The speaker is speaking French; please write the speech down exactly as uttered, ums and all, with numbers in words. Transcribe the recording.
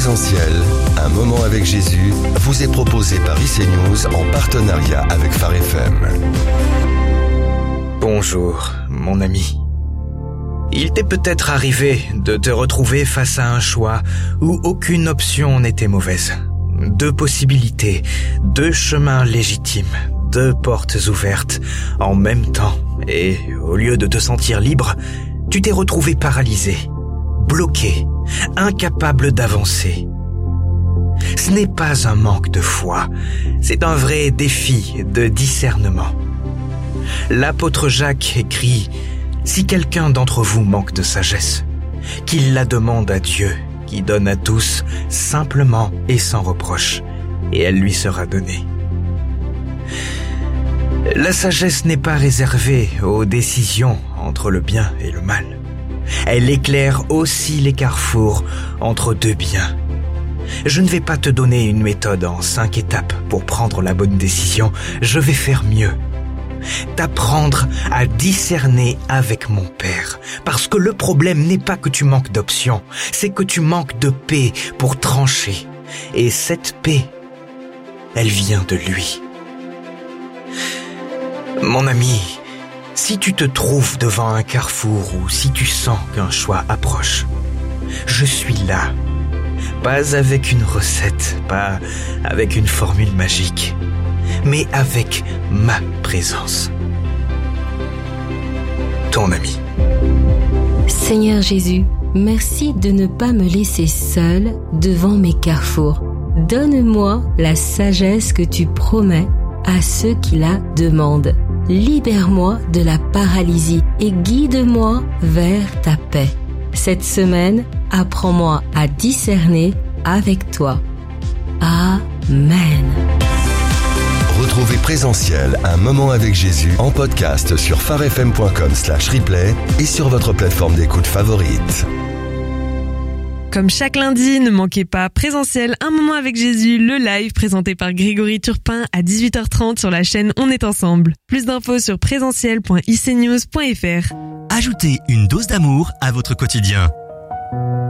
Présentiel, un moment avec Jésus, vous est proposé par I C News en partenariat avec Phare F M. Bonjour, mon ami. Il t'est peut-être arrivé de te retrouver face à un choix où aucune option n'était mauvaise. Deux possibilités, deux chemins légitimes, deux portes ouvertes en même temps. Et au lieu de te sentir libre, tu t'es retrouvé paralysé, bloqué, incapable d'avancer. Ce n'est pas un manque de foi, c'est un vrai défi de discernement. L'apôtre Jacques écrit « Si quelqu'un d'entre vous manque de sagesse, qu'il la demande à Dieu, qui donne à tous simplement et sans reproche, et elle lui sera donnée. » La sagesse n'est pas réservée aux décisions entre le bien et le mal. Elle éclaire aussi les carrefours entre deux biens. Je ne vais pas te donner une méthode en cinq étapes pour prendre la bonne décision. Je vais faire mieux. T'apprendre à discerner avec mon Père. Parce que le problème n'est pas que tu manques d'options, c'est que tu manques de paix pour trancher. Et cette paix, elle vient de lui. Mon ami, si tu te trouves devant un carrefour ou si tu sens qu'un choix approche, je suis là. Pas avec une recette, pas avec une formule magique, mais avec ma présence. Ton ami. Seigneur Jésus, merci de ne pas me laisser seul devant mes carrefours. Donne-moi la sagesse que tu promets à ceux qui la demandent. Libère-moi de la paralysie et guide-moi vers ta paix. Cette semaine, apprends-moi à discerner avec toi. Amen. Retrouvez Présentiel, un moment avec Jésus en podcast sur pharefm.com slash replay et sur votre plateforme d'écoute favorite. Comme chaque lundi, ne manquez pas Présentiel, un moment avec Jésus, le live présenté par Grégory Turpin à dix-huit heures trente sur la chaîne On est ensemble. Plus d'infos sur présentiel point i c news point f r. Ajoutez une dose d'amour à votre quotidien.